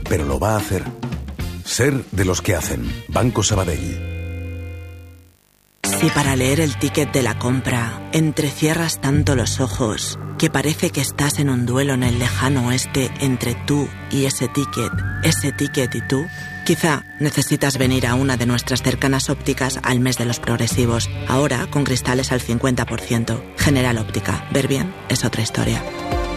pero lo va a hacer. Ser de los que hacen. Banco Sabadell. Si para leer el ticket de la compra entrecierras tanto los ojos que parece que estás en un duelo en el lejano oeste entre tú y ese ticket y tú, quizá necesitas venir a una de nuestras cercanas ópticas al mes de los progresivos, ahora con cristales al 50%. General Óptica. Ver bien es otra historia.